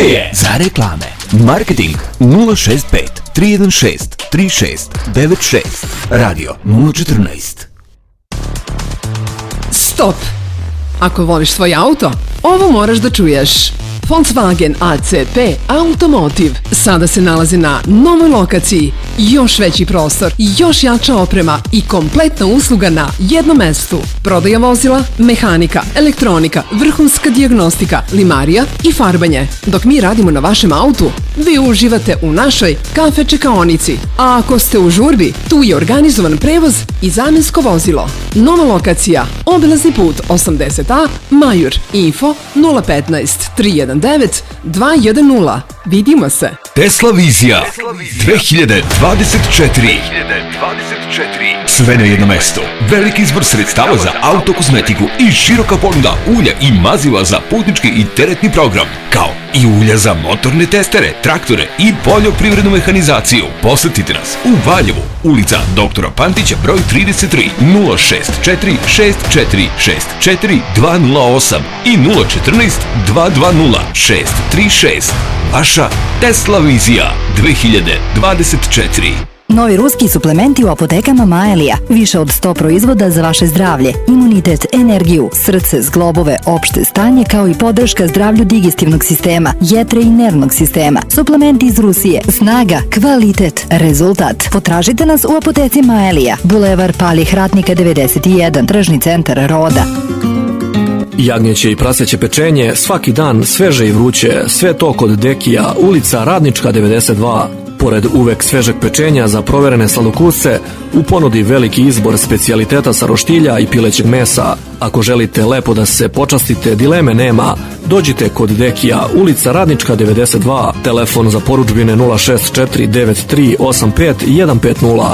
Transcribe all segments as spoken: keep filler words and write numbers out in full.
je za reklame. Marketing nula šest pet tri jedan šest tri šest devet šest. Radio nula četrnaest. Stop! Ako voliš svoj auto, ovo moraš da čuješ. Volkswagen A C P Automotive sada se nalazi na novoj lokaciji. Još veći prostor, još jača oprema i kompletna usluga na jednom mestu. Prodaja vozila, mehanika, elektronika, vrhunska dijagnostika, limarija i farbanje. Dok mi radimo na vašem autu, vi uživate u našoj kafe čekaonici. A ako ste u žurbi, tu je organizovan prevoz i zamjensko vozilo. Nova lokacija, obilazni put osamdeset A, Majur. Info nula petnaest tri jedan devet dva jedan nula. Vidimo se. Tesla Vizija dve hiljade dvadeset četiri. Sve na jedno mesto. Veliki izbor sredstava za autokozmetiku i široka ponuda ulja i maziva za putnički i teretni program, kao i ulja za motorne testere, traktore i poljoprivrednu mehanizaciju. Posetite nas u Valjevu, ulica doktora Pantića broj trideset tri, nula šest četiri šest četiri šest četiri dva nula osam i nula četrnaest dva dva nula šest tri šest. Vaša Tesla Vizija dve hiljade dvadeset četiri. Novi ruski suplementi u apotekama Maelija. Više od sto proizvoda za vaše zdravlje, imunitet, energiju, srce, zglobove, opšte stanje, kao i podrška zdravlju digestivnog sistema, jetre i nervnog sistema. Suplementi iz Rusije. Snaga, kvalitet, rezultat. Potražite nas u apoteci Maelija. Bulevar Palih Ratnika devedeset jedan, tržni centar Roda. Jagnjeće i praseće pečenje, svaki dan sveže i vruće, sve to kod Dekija, ulica Radnička devedeset dva. Pored uvek svežeg pečenja za proverene sladokusce, u ponudi veliki izbor specijaliteta sa roštilja i pilećeg mesa. Ako želite lepo da se počastite, dileme nema. Dođite kod Dekija, ulica Radnička devedeset dva, telefon za poručbine nula šest četiri devet tri osam pet jedan pet nula.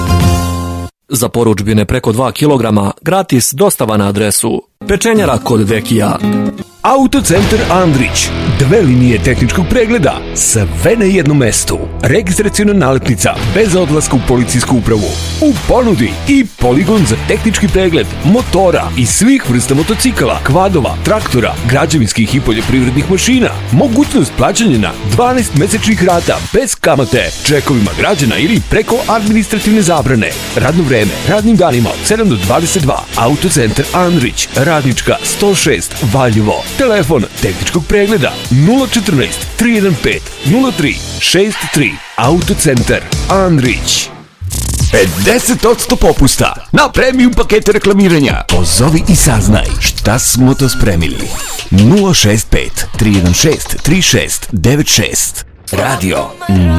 Za poručbine preko dva kilograma, gratis dostava na adresu pečenjara kod Dekija. Autocentar Andrić. Dve linije tehničkog pregleda, sve na jednom mestu. Registraciona naletnica bez odlaska u policijsku upravu. U ponudi i poligon za tehnički pregled motora i svih vrsta motocikala, kvadova, traktora, građevinskih i poljoprivrednih mašina. Mogućnost plaćanja na dvanaest mesečnih rata bez kamate, čekovima građana ili preko administrativne zabrane. Radno vreme, radnim danima od sedam do dvadeset dva. Autocentar Andrić, Radnička sto šest, Valjevo. Telefon tehničkog pregleda nula četrnaest tri jedan pet nula tri šest tri. Autocentar Andrić. pedeset posto popusta na premium pakete reklamiranja. Pozovi i saznaj šta smo to spremili. nula šest pet tri jedan šest tri šest devet šest. Radio